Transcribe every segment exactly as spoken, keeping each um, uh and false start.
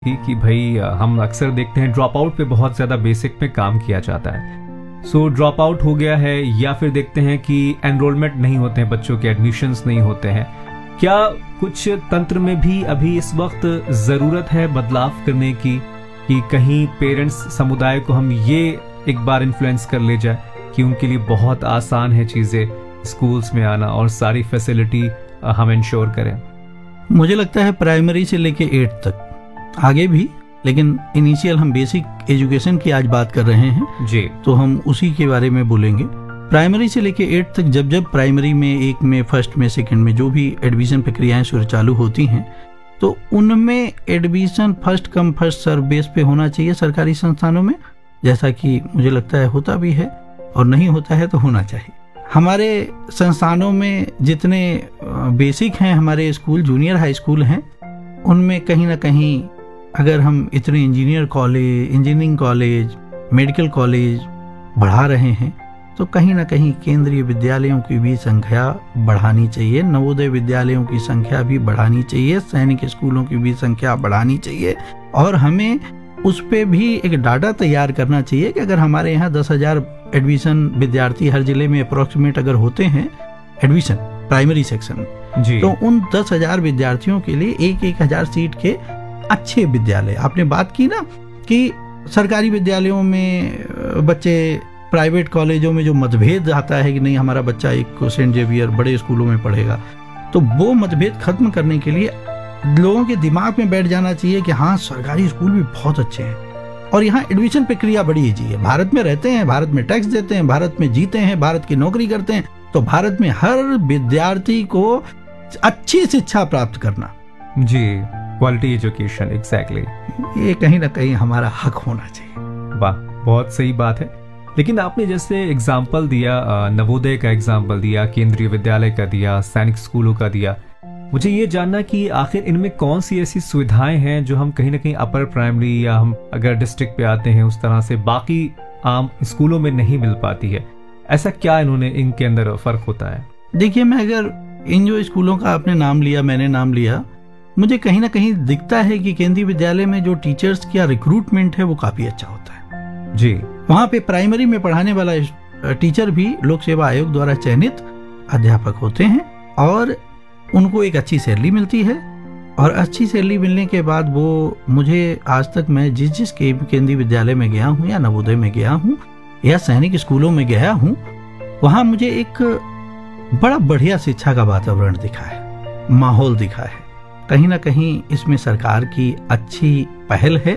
थी कि भाई हम अक्सर देखते हैं ड्रॉप आउट पे बहुत ज़्यादा बेसिक पे काम किया जाता है। सो ड्रॉप आउट हो गया है या फिर देखते हैं कि एनरोलमेंट नहीं होते हैं, बच्चों के एडमिशन्स नहीं होते हैं। क्या कुछ तंत्र में भी अभी इस वक्त ज़रूरत है बदलाव करने की कि कहीं पेरेंट्स समुदाय को हम ये एक बार इन्फ्लुएंस कर ले जाए कि उनके लिए बहुत आसान है चीज़ें स्कूल्स में आना और सारी फैसिलिटी हम इंश्योर करें? मुझे लगता है प्राइमरी से लेके एट तक, आगे भी, लेकिन इनिशियल हम बेसिक एजुकेशन की आज बात कर रहे हैं जी, तो हम उसी के बारे में बोलेंगे। प्राइमरी से लेके एट तक जब जब प्राइमरी में एक में, फर्स्ट में, सेकंड में जो भी एडमिशन प्रक्रियाएं शुरू चालू होती हैं तो उनमें admission first come first serve base पे होना चाहिए सरकारी संस्थानों में, जैसा कि मुझे लगता है होता भी है, और नहीं होता है तो होना चाहिए। हमारे संस्थानों में जितने बेसिक हैं हमारे स्कूल, जूनियर हाई स्कूल हैं, उनमें कहीं ना कहीं अगर हम इतने engineer college, engineering college, medical college बढ़ा रहे हैं तो कहीं ना कहीं केंद्रीय विद्यालयों की भी संख्या बढ़ानी चाहिए, नवोदय विद्यालयों की संख्या भी बढ़ानी चाहिए, सैनिक स्कूलों की भी संख्या बढ़ानी चाहिए। और हमें उस पे भी एक डाटा तैयार करना चाहिए कि अगर हमारे यहाँ दस हजार एडमिशन विद्यार्थी हर जिले में अप्रोक्सीमेट अगर होते हैं एडमिशन प्राइमरी सेक्शन में जी, तो उन दस हजार विद्यार्थियों के लिए एक एक हजार सीट के अच्छे विद्यालय। आपने बात की ना कि सरकारी विद्यालयों में बच्चे, प्राइवेट कॉलेजों में जो मतभेद आता है कि नहीं हमारा बच्चा एक सेंट जेवियर बड़े स्कूलों में पढ़ेगा, तो वो मतभेद खत्म करने के लिए लोगों के दिमाग में बैठ जाना चाहिए कि हाँ सरकारी स्कूल भी बहुत अच्छे हैं और यहाँ एडमिशन प्रक्रिया बड़ी ईजी है। भारत में रहते हैं, भारत में टैक्स देते हैं, भारत में जीते हैं, भारत की नौकरी करते हैं, तो भारत में हर विद्यार्थी को अच्छी शिक्षा प्राप्त करना जी, क्वालिटी एजुकेशन, एग्जैक्टली, ये कहीं ना कहीं हमारा हक होना चाहिए। वाह, बहुत सही बात है। लेकिन आपने जैसे एग्जाम्पल दिया, नवोदय का एग्जाम्पल दिया, केंद्रीय विद्यालय का दिया, सैनिक स्कूलों का दिया, मुझे ये जानना कि आखिर इनमें कौन सी ऐसी सुविधाएं हैं जो हम कहीं ना कहीं अपर प्राइमरी या हम अगर डिस्ट्रिक्ट पे आते हैं उस तरह से बाकी आम स्कूलों में नहीं मिल पाती है। ऐसा क्या इन्होंने इनके अंदर फर्क होता है? देखिए, मैं अगर इन जो स्कूलों का आपने नाम लिया, मैंने नाम लिया, मुझे कहीं ना कहीं दिखता है कि केंद्रीय विद्यालय में जो टीचर्स का रिक्रूटमेंट है वो काफी अच्छा होता है जी। वहाँ पे प्राइमरी में पढ़ाने वाला टीचर भी लोक सेवा आयोग द्वारा चयनित अध्यापक होते हैं और उनको एक अच्छी सैलरी मिलती है। और अच्छी सैलरी मिलने के बाद वो, मुझे आज तक मैं जिस जिस के केंद्रीय विद्यालय में गया हूँ या नवोदय में गया हूँ या सैनिक स्कूलों में गया हूँ, वहाँ मुझे एक बड़ा बढ़िया शिक्षा का वातावरण दिखा है, माहौल दिखा है। कहीं ना कहीं इसमें सरकार की अच्छी पहल है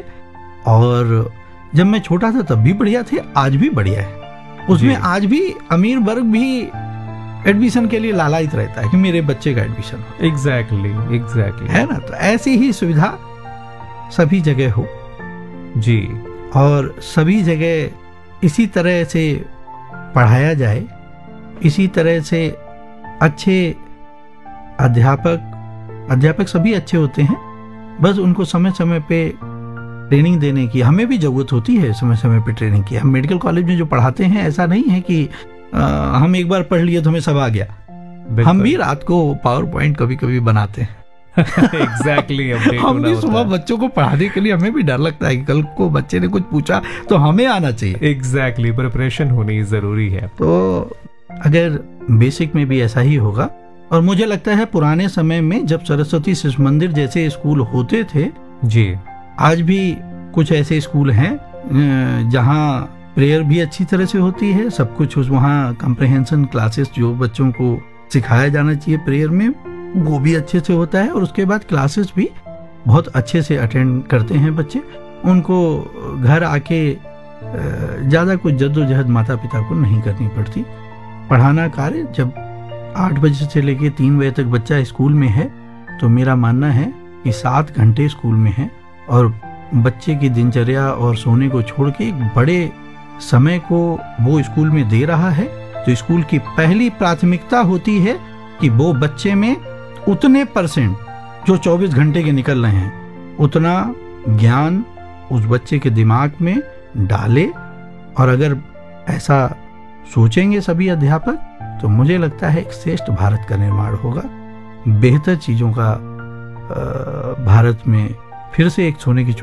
और जब मैं छोटा था तब भी बढ़िया थे, आज भी बढ़िया है। उसमें आज भी अमीर वर्ग भी एडमिशन के लिए लालायित रहता है कि मेरे बच्चे का एडमिशन हो। एग्जैक्टली, एग्जैक्टली, है ना? तो ऐसी ही सुविधा सभी जगह हो जी, और सभी जगह इसी तरह से पढ़ाया जाए, इसी तरह से अच्छे अध्यापक अध्यापक सभी अच्छे होते हैं, बस उनको समय समय पे ट्रेनिंग देने की हमें भी जरूरत होती है। समय समय पे ट्रेनिंग की हम मेडिकल कॉलेज में जो पढ़ाते हैं, ऐसा नहीं है कि आ, हम एक बार पढ़ लिए तो हमें सब आ गया। हम भी रात को पावर पॉइंट कभी कभी बनाते हैं एग्जैक्टली exactly, हम भी सुबह बच्चों को पढ़ाने के लिए हमें भी डर लगता है कि कल को बच्चे ने कुछ पूछा तो हमें आना चाहिए। एग्जैक्टली exactly, प्रिपरेशन होनी जरूरी है। तो अगर बेसिक में भी ऐसा ही होगा, और मुझे लगता है पुराने समय में जब सरस्वती शिशु मंदिर जैसे स्कूल होते थे जी, आज भी कुछ ऐसे स्कूल हैं जहाँ प्रेयर भी अच्छी तरह से होती है, सब कुछ उस वहाँ कॉम्प्रिहेंशन क्लासेस जो बच्चों को सिखाया जाना चाहिए प्रेयर में वो भी अच्छे से होता है, और उसके बाद क्लासेस भी बहुत अच्छे से अटेंड करते हैं बच्चे। उनको घर आके ज़्यादा कुछ जद्दोजहद माता पिता को नहीं करनी पड़ती। पढ़ाना कार्य जब आठ बजे से लेके तीन बजे तक बच्चा स्कूल में है तो मेरा मानना है कि सात घंटे स्कूल में है और बच्चे की दिनचर्या और सोने को छोड़ के एक बड़े समय को वो स्कूल में दे रहा है, तो स्कूल की पहली प्राथमिकता होती है कि वो बच्चे में उतने परसेंट जो चौबीस घंटे के निकल रहे हैं उतना ज्ञान उस बच्चे के दिमाग में डाले। और अगर ऐसा सोचेंगे सभी अध्यापक तो मुझे लगता है एक श्रेष्ठ भारत का निर्माण होगा, बेहतर चीजों का भारत में फिर से एक सोने की